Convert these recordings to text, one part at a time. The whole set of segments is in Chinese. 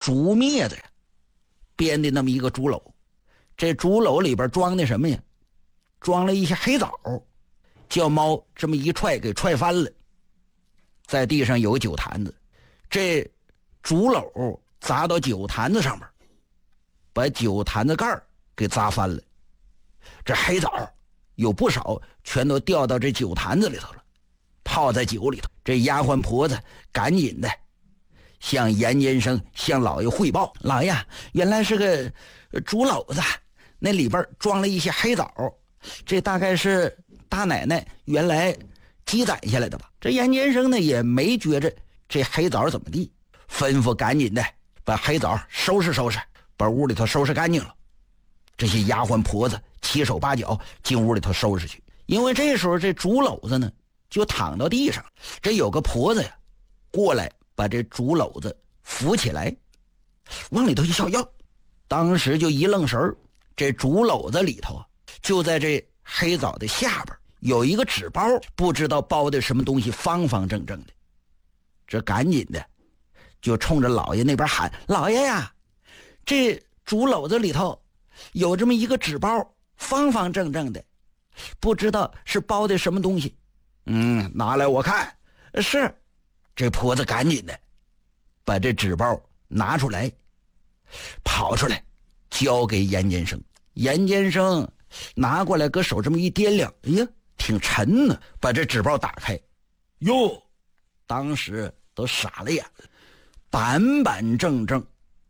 煮篾子呀，编的那么一个竹篓，这竹篓里边装的什么呀？装了一些黑枣，叫猫这么一踹给踹翻了，在地上有个酒坛子，这竹篓砸到酒坛子上面，把酒坛子盖给砸翻了，这黑枣有不少全都掉到这酒坛子里头了，泡在酒里头。这丫鬟婆子赶紧的向严先生向老爷汇报，老爷，原来是个竹篓子，那里边装了一些黑枣，这大概是大奶奶原来积攒下来的吧。这严先生呢也没觉着这黑枣怎么地，吩咐赶紧的把黑枣收拾收拾，把屋里头收拾干净了。这些丫鬟婆子七手八脚进屋里头收拾去，因为这时候这竹篓子呢就躺到地上，这有个婆子呀过来把这竹篓子扶起来，往里头一瞧，哟，当时就一愣神，这竹篓子里头就在这黑枣的下边有一个纸包，不知道包的什么东西，方方正正的。这赶紧的就冲着老爷那边喊，老爷呀，这竹篓子里头有这么一个纸包，方方正正的，不知道是包的什么东西。拿来我看。是。这婆子赶紧的把这纸包拿出来，跑出来交给严先生。严先生拿过来，搁手这么一掂量，哎呀，挺沉呢。把这纸包打开，哟，当时都傻了眼了，板板正正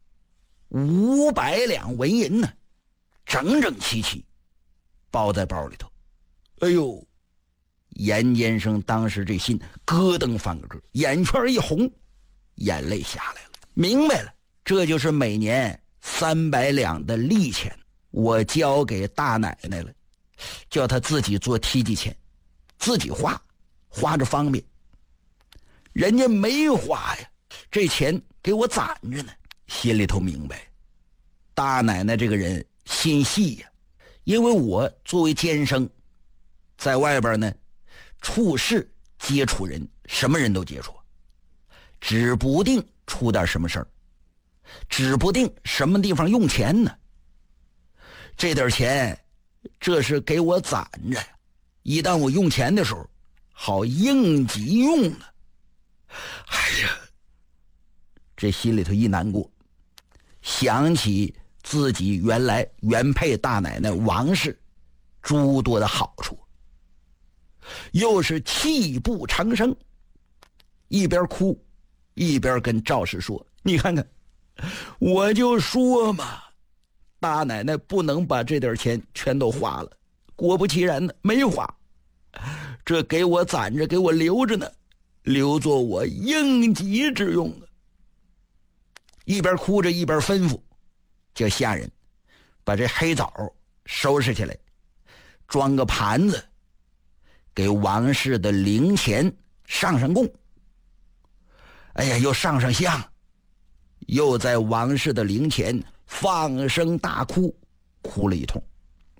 500两纹银呢，整整齐齐包在包里头。哎呦，严先生当时这心咯噔翻个个，眼圈一红，眼泪下来了。明白了，这就是每年300两的利钱，我交给大奶奶了，叫她自己做梯级钱，自己花，花着方便。人家没花呀，这钱给我攒着呢。心里头明白，大奶奶这个人心细呀，因为我作为监生，在外边呢处事接触人，什么人都接触，指不定出点什么事儿，指不定什么地方用钱呢。这点钱这是给我攒着，一旦我用钱的时候好应急用呢。哎呀，这心里头一难过，想起自己原配大奶奶王氏诸多的好处，又是泣不成声，一边哭一边跟赵氏说，你看看，我就说嘛，大奶奶不能把这点钱全都花了，果不其然呢，没花，这给我攒着，给我留着呢，留作我应急之用啊。一边哭着一边吩咐叫下人把这黑枣收拾起来，装个盘子，给王氏的灵前上上供。哎呀，又上上香，又在王氏的灵前放声大哭，哭了一通。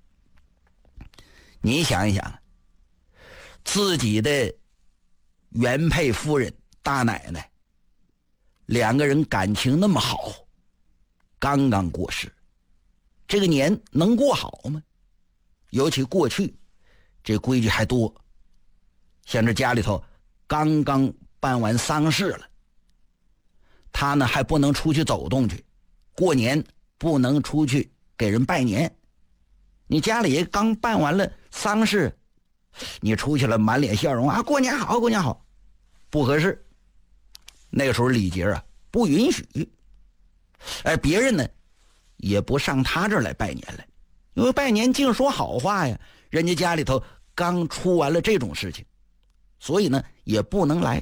你想一想，自己的原配夫人大奶奶，两个人感情那么好，刚刚过世，这个年能过好吗？尤其过去这规矩还多，像这家里头刚刚办完丧事了，他呢还不能出去走动去，过年不能出去给人拜年。你家里刚办完了丧事，你出去了满脸笑容啊，过年好，过年好，不合适。那个时候礼节啊不允许，别人呢也不上他这儿来拜年来，因为拜年净说好话呀，人家家里头刚出完了这种事情，所以呢也不能来。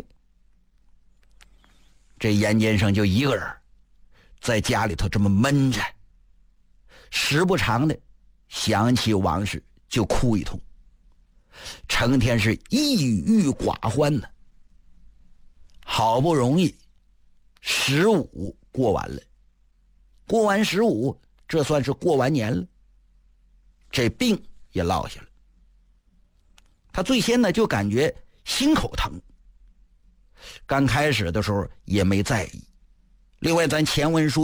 这严先生就一个人在家里头这么闷着，时不常的想起往事就哭一通，成天是抑郁寡欢呢。好不容易15过完了，过完15，这算是过完年了，这病也落下了。他最先呢就感觉心口疼，刚开始的时候也没在意。另外咱前文书